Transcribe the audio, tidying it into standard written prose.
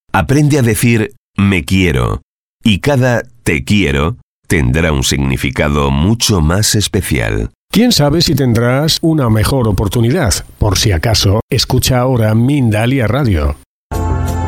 Aprende a decir me quiero y cada te quiero tendrá un significado mucho más especial. ¿Quién sabe si tendrás una mejor oportunidad? Por si acaso, escucha ahora Mindalia Radio.